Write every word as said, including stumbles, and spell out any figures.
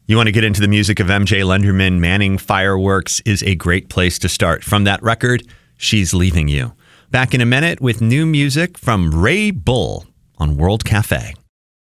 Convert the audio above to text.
You want to get into the music of M J Lenderman, Manning Fireworks is a great place to start. From that record, She's Leaving You. Back in a minute with new music from Ray Bull on World Cafe.